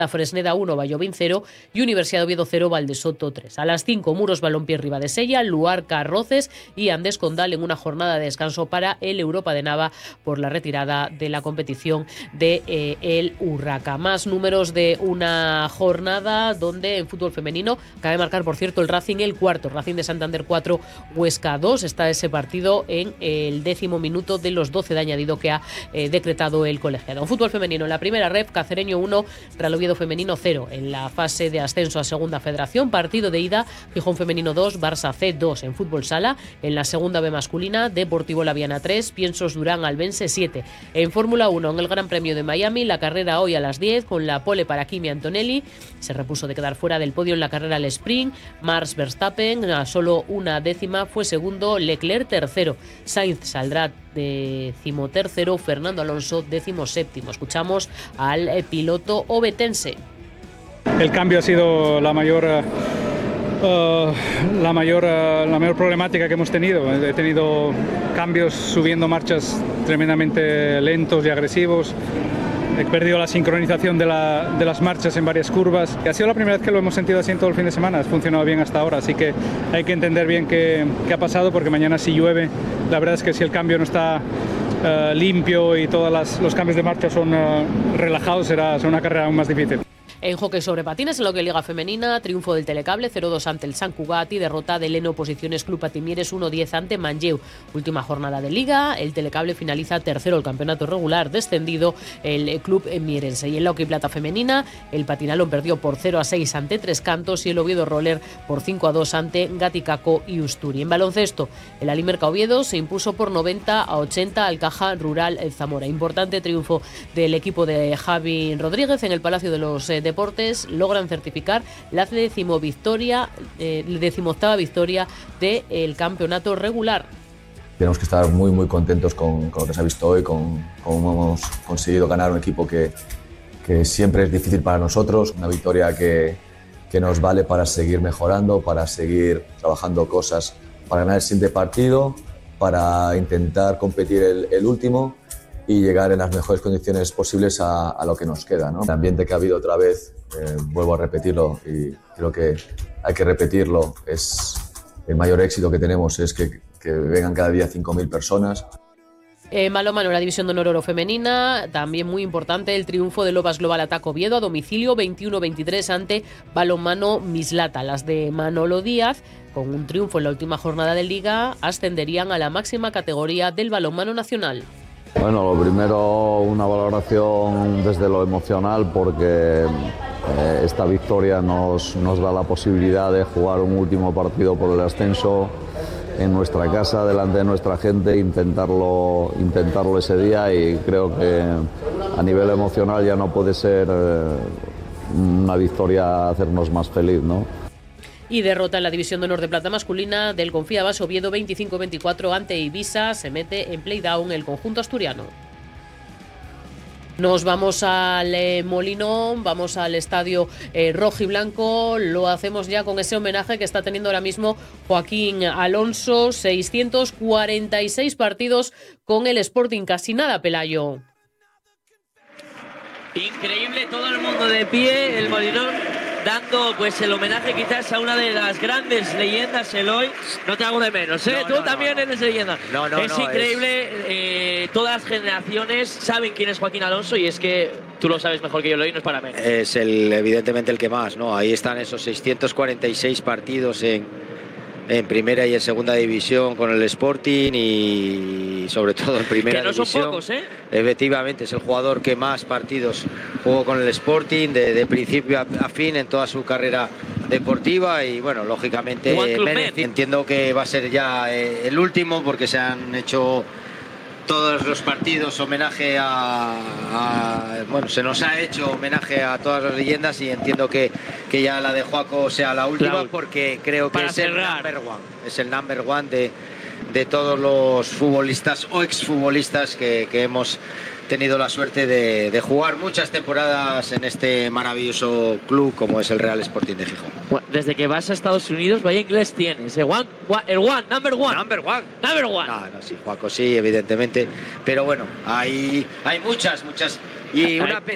Fresneda 1, Vallovín 0 y Universidad de Oviedo 0, Valdesoto 3. A las 5, Muros Balompié Ribadesella, Luarca Roces y Andés Condal en una jornada de descanso para el Europa de Nava por la retirada de la competición de el Urraca. Más números de una jornada donde en fútbol femenino cabe marcar, por cierto, el Racing el cuarto, Racing de Santander 4, Huesca 2. Está ese partido en el 10º minuto de los 12 de añadido que ha decretado el colegiado. En fútbol femenino, en la primera ref, Cacereño 1, Real Oviedo femenino 0. En la fase de ascenso a segunda federación, partido de ida, Gijón femenino 2, Barça C 2. En fútbol sala, en la segunda B masculina, Deportivo Laviana 3, Piensos Durán Albense 7. En Fórmula 1, en el Gran Premio de Miami, la carrera hoy a las 10 con la pole para Kimi Antonelli. Se repuso de quedar fuera del podio en la carrera al sprint. Max Verstappen a solo una décima fue segundo, Leclerc tercero. Sainz saldrá 13º, Fernando Alonso 17º. Escuchamos al piloto ovetense. El cambio ha sido la mayor problemática que hemos tenido. He tenido cambios subiendo marchas tremendamente lentos y agresivos. He perdido la sincronización de las marchas en varias curvas. Ha sido la primera vez que lo hemos sentido así en todo el fin de semana. Ha funcionado bien hasta ahora, así que hay que entender bien qué ha pasado, porque mañana si llueve, la verdad es que si el cambio no está limpio y todos los cambios de marcha son relajados, será una carrera aún más difícil. En hockey sobre patines, en lo que Liga Femenina, triunfo del Telecable 0-2 ante el Sant Cugat y derrota del Eno Posiciones Club Patimieres 1-10 ante Manlleu. Última jornada de Liga, el Telecable finaliza tercero el campeonato regular, descendido el club mierense. Y en la hockey plata femenina, el Patinalón perdió por 0-6 ante Tres Cantos y el Oviedo Roller por 5-2 ante Gaticaco y Usturi. En baloncesto, el Alimerca Oviedo se impuso por 90-80 al Caja Rural Zamora. Importante triunfo del equipo de Javi Rodríguez en el Palacio de los Deportes. Logran certificar la 18ª victoria del campeonato regular. Tenemos que estar muy muy contentos con lo que se ha visto hoy, con cómo hemos conseguido ganar un equipo que siempre es difícil para nosotros, una victoria que nos vale para seguir mejorando, para seguir trabajando cosas, para ganar el siguiente partido, para intentar competir el último y llegar en las mejores condiciones posibles a lo que nos queda, ¿no? El ambiente que ha habido otra vez, vuelvo a repetirlo y creo que hay que repetirlo, es el mayor éxito que tenemos, es que vengan cada día 5.000 personas. Balonmano en la división de honor oro femenina, también muy importante el triunfo de Lobas Global Ataco Oviedo a domicilio 21-23 ante Balonmano Mislata. Las de Manolo Díaz, con un triunfo en la última jornada de Liga, ascenderían a la máxima categoría del balonmano nacional. Bueno, lo primero, una valoración desde lo emocional, porque esta victoria nos da la posibilidad de jugar un último partido por el ascenso en nuestra casa, delante de nuestra gente, intentarlo ese día, y creo que a nivel emocional ya no puede ser una victoria hacernos más feliz, ¿no? Y derrota en la división de honor de plata masculina del Confiabas Oviedo 25-24 ante Ibiza. Se mete en playdown el conjunto asturiano. Nos vamos al Molinón, vamos al estadio rojo y blanco. Lo hacemos ya con ese homenaje que está teniendo ahora mismo Joaquín Alonso. 646 partidos con el Sporting, casi nada, Pelayo. Increíble, todo el mundo de pie, el Molinón dando pues el homenaje quizás a una de las grandes leyendas, Eloy. No te hago de menos, ¿eh? Tú también eres leyenda. Es increíble, todas las generaciones saben quién es Joaquín Alonso, y es que tú lo sabes mejor que yo, Eloy, no es para menos. Es evidentemente el que más, ¿no? Ahí están esos 646 partidos en primera y en segunda división con el Sporting, y sobre todo en primera división. Que no son pocos, ¿eh? Efectivamente, es el jugador que más partidos jugó con el Sporting de principio a fin en toda su carrera deportiva, y bueno, lógicamente entiendo que va a ser ya el último, porque se han hecho todos los partidos homenaje bueno, se nos ha hecho homenaje a todas las leyendas, y entiendo que ya la de Joaco sea la última, porque creo que es el number one de todos los futbolistas o exfutbolistas que hemos tenido la suerte de jugar muchas temporadas en este maravilloso club como es el Real Sporting de Gijón. Bueno, desde que vas a Estados Unidos, vaya inglés tienes. El number one. No, sí, Joaco sí, evidentemente. Pero bueno, hay muchas. Y una